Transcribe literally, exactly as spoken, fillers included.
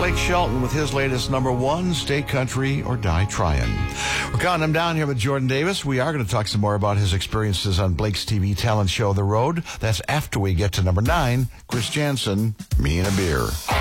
Blake Shelton with his latest number one, Stay Country or Die Tryin'. We're counting him down here with Jordan Davis. We are going to talk some more about his experiences on Blake's T V talent show, The Road. That's after we get to number nine, Chris Janson, Me and a Beer.